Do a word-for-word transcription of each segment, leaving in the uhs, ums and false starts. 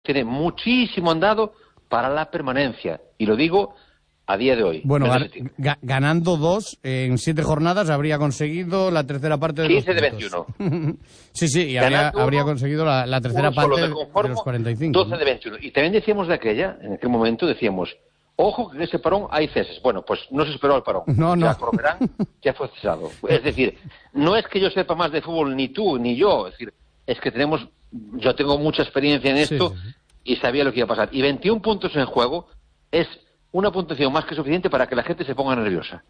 tiene muchísimo andado para la permanencia, y lo digo a día de hoy. Bueno, gan ga ganando dos en siete jornadas habría conseguido la tercera parte de los quince de veintiuno. Sí, sí, y habría, uno, habría conseguido la, la tercera parte de, conformo, de los cuarenta y cinco. doce de veintiuno. Y también decíamos de aquella, en aquel momento decíamos, ojo que en ese parón hay ceses. Bueno, pues no se esperó al parón. No, no. Ya Corberán ya fue cesado. Es decir, no es que yo sepa más de fútbol ni tú ni yo, es decir, es que tenemos, yo tengo mucha experiencia en esto, sí, sí, y sabía lo que iba a pasar. Y veintiún puntos en juego es una puntuación más que suficiente para que la gente se ponga nerviosa.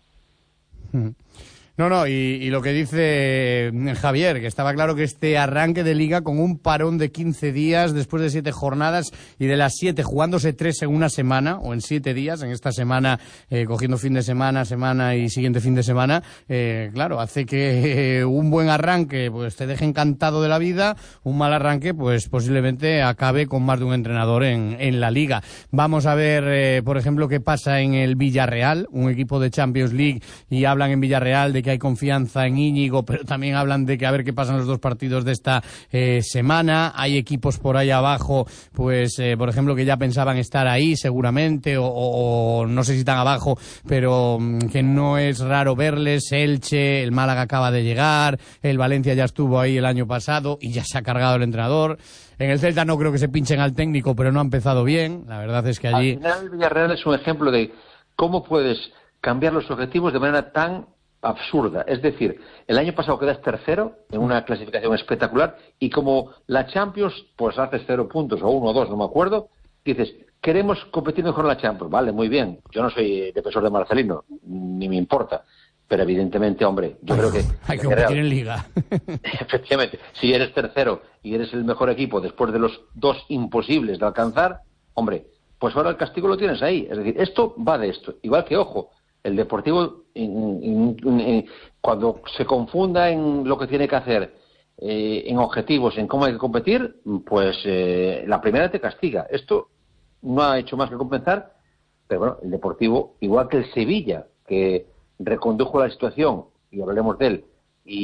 No, no, y, y lo que dice Javier, que estaba claro que este arranque de Liga con un parón de quince días después de siete jornadas y de las siete jugándose tres en una semana o en siete días, en esta semana eh, cogiendo fin de semana, semana y siguiente fin de semana, eh, claro, hace que eh, un buen arranque pues te deje encantado de la vida, un mal arranque pues posiblemente acabe con más de un entrenador en, en la Liga. Vamos a ver, eh, por ejemplo, qué pasa en el Villarreal, un equipo de Champions League, y hablan en Villarreal de que hay confianza en Íñigo, pero también hablan de que a ver qué pasan los dos partidos de esta eh, semana. Hay equipos por ahí abajo, pues eh, por ejemplo, que ya pensaban estar ahí seguramente, o, o, o no sé si están abajo, pero mm, que no es raro verles. Elche, el Málaga acaba de llegar, el Valencia ya estuvo ahí el año pasado y ya se ha cargado el entrenador. En el Celta no creo que se pinchen al técnico, pero no ha empezado bien. La verdad es que allí... Al final el Villarreal es un ejemplo de cómo puedes cambiar los objetivos de manera tan absurda. Es decir, el año pasado quedas tercero en una clasificación espectacular y como la Champions, pues haces cero puntos o uno o dos, no me acuerdo, dices, queremos competir mejor en la Champions. Vale, muy bien. Yo no soy defensor de Marcelino, ni me importa. Pero evidentemente, hombre, yo creo que... Hay que competir en Liga. Efectivamente. Si eres tercero y eres el mejor equipo después de los dos imposibles de alcanzar, hombre, pues ahora el castigo lo tienes ahí. Es decir, esto va de esto. Igual que, ojo, el Deportivo, in, in, in, in, cuando se confunda en lo que tiene que hacer, eh, en objetivos, en cómo hay que competir, pues eh, la primera te castiga. Esto no ha hecho más que compensar, pero bueno, el Deportivo, igual que el Sevilla, que recondujo la situación, y hablaremos de él,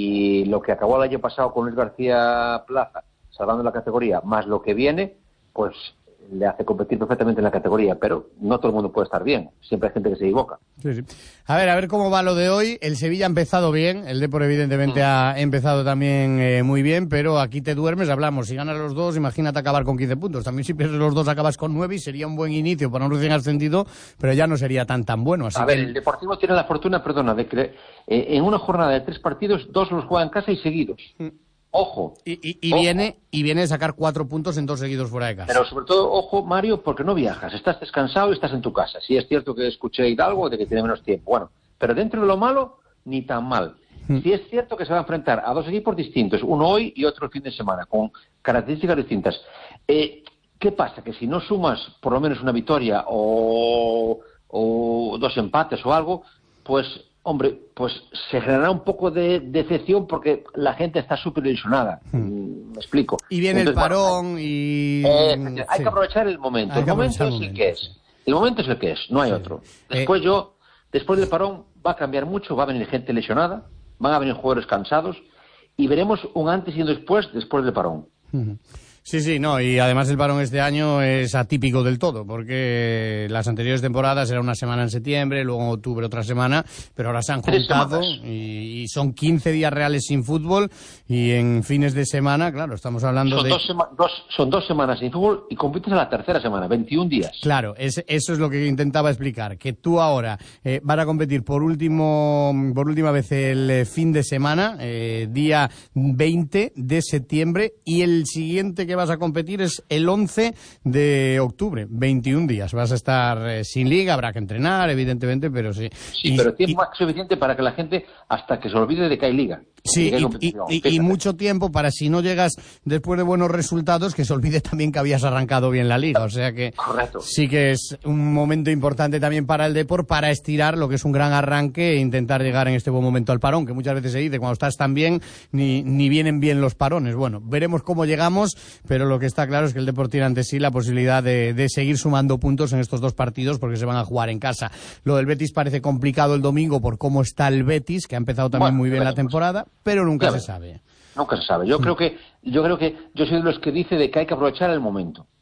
y lo que acabó el año pasado con Luis García Plaza, salvando la categoría, más lo que viene, pues le hace competir perfectamente en la categoría, pero no todo el mundo puede estar bien, siempre hay gente que se equivoca. Sí, sí. A ver, a ver cómo va lo de hoy. El Sevilla ha empezado bien, el Depor evidentemente mm. ha empezado también eh, muy bien, pero aquí te duermes, hablamos, si ganas los dos, imagínate acabar con quince puntos, también si pierdes los dos acabas con nueve y sería un buen inicio para un recién ascendido, pero ya no sería tan tan bueno. Así a que... ver, el Deportivo tiene la fortuna, perdona, de que eh, en una jornada de tres partidos, dos los juega en casa y seguidos. Mm. Ojo. Y, y, y ojo. viene y viene de sacar cuatro puntos en dos seguidos fuera de casa. Pero sobre todo, ojo, Mario, porque no viajas. Estás descansado y estás en tu casa. Sí es cierto que escuché algo de que tiene menos tiempo. Bueno, pero dentro de lo malo, ni tan mal. Mm. Sí es cierto que se va a enfrentar a dos equipos distintos, uno hoy y otro el fin de semana, con características distintas. Eh, ¿Qué pasa? Que si no sumas por lo menos una victoria o, o dos empates o algo, pues... Hombre, pues se generará un poco de decepción porque la gente está súper ilusionada. Hmm. Me explico. Y viene Entonces, el parón bueno, y... Eh, hay sí. que aprovechar el momento. El momento es el, el que es. Sí. El momento es el que es, no hay sí. otro. Después eh... yo, después del parón va a cambiar mucho, va a venir gente lesionada, van a venir jugadores cansados y veremos un antes y un después después del parón. Hmm. Sí, sí, no, y además el parón este año es atípico del todo, porque las anteriores temporadas era una semana en septiembre, luego en octubre otra semana, pero ahora se han juntado y, y son quince días reales sin fútbol y en fines de semana, claro, estamos hablando son de... Dos sema dos, son dos semanas sin fútbol y compites a la tercera semana, veintiún días. Claro, es, eso es lo que intentaba explicar, que tú ahora eh, vas a competir por último por última vez el eh, fin de semana, eh, día veinte de septiembre, y el siguiente que vas a competir es el once de octubre, veintiún días. Vas a estar eh, sin liga, habrá que entrenar, evidentemente, pero sí. Sí, y, pero tiempo y, suficiente para que la gente, hasta que se olvide de que hay liga. Sí, y, y, y, y mucho tiempo para, si no llegas después de buenos resultados, que se olvide también que habías arrancado bien la liga. O sea que Correcto. Sí que es un momento importante también para el Depor, para estirar lo que es un gran arranque e intentar llegar en este buen momento al parón, que muchas veces se dice, cuando estás tan bien, ni, ni vienen bien los parones. Bueno, veremos cómo llegamos, pero lo que está claro es que el Depor tiene ante sí la posibilidad de, de seguir sumando puntos en estos dos partidos, porque se van a jugar en casa. Lo del Betis parece complicado el domingo por cómo está el Betis, que ha empezado también bueno, muy bien la temporada, pero nunca se sabe. Nunca se sabe. Yo mm. creo que yo creo que yo soy de los que dice de que hay que aprovechar el momento.